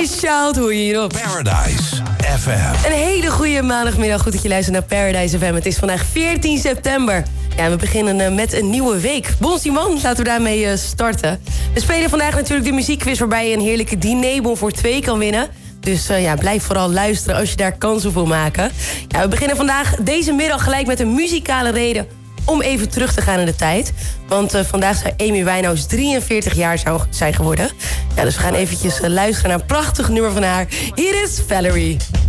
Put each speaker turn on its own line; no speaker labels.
Destiny's Child hoor je hier op
Paradise FM.
Een hele goede maandagmiddag. Goed dat je luistert naar Paradise FM. Het is vandaag 14 september. Ja, we beginnen met een nieuwe week. Bon Simon, laten we daarmee starten. We spelen vandaag natuurlijk de muziekquiz waarbij je een heerlijke dinerbon voor 2 kan winnen. Dus blijf vooral luisteren als je daar kans op wil maken. Ja, we beginnen vandaag deze middag gelijk met een muzikale reden om even terug te gaan in de tijd. Want vandaag zou Amy Winehouse 43 jaar zijn geworden. Ja, dus we gaan eventjes luisteren naar een prachtig nummer van haar. Hier is Valerie.